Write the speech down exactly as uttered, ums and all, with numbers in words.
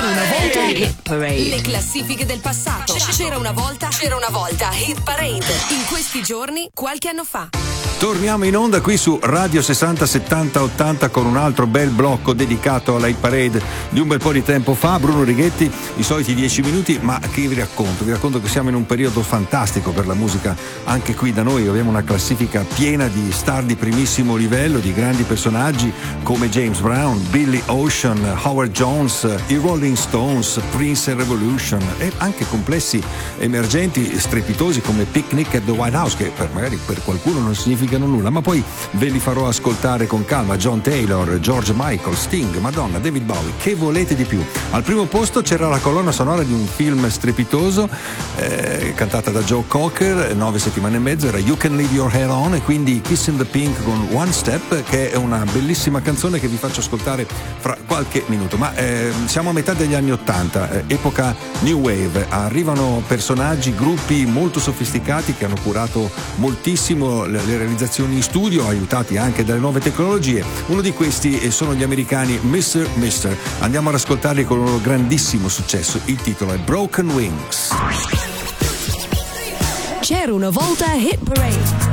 una volta Hit Parade. Le classifiche del passato. C'era una volta, c'era una volta Hit Parade. In questi giorni, qualche anno fa. Torniamo in onda qui su Radio sessanta settanta ottanta con un altro bel blocco dedicato alla Hit Parade di un bel po' di tempo fa. Bruno Righetti, i soliti dieci minuti, ma che vi racconto? Vi racconto che siamo in un periodo fantastico per la musica anche qui da noi. Abbiamo una classifica piena di star di primissimo livello, di grandi personaggi come James Brown, Billy Ocean, Howard Jones, i Rolling Stones, Prince and Revolution, e anche complessi emergenti strepitosi come Picnic at the White House, che per, magari per qualcuno non significano nulla, ma poi ve li farò ascoltare con calma. John Taylor, George Michael, Sting, Madonna, David Bowie, che volete di più? Al primo posto c'era la colonna sonora di un film strepitoso eh, cantata da Joe Cocker, nove settimane e mezzo, era You Can Leave Your Hair On, e quindi Kiss in the Pink con One Step, che è una bellissima canzone che vi faccio ascoltare fra qualche minuto. Ma eh, siamo a metà degli anni ottanta, eh, epoca New Wave, arrivano personaggi, gruppi molto sofisticati che hanno curato moltissimo le, le realizzazioni in studio, aiutati anche dalle nuove tecnologie. Uno di questi sono gli americani mister mister. Andiamo ad ascoltarli con il loro grandissimo successo. Il titolo è Broken Wings. C'era una volta Hit Parade.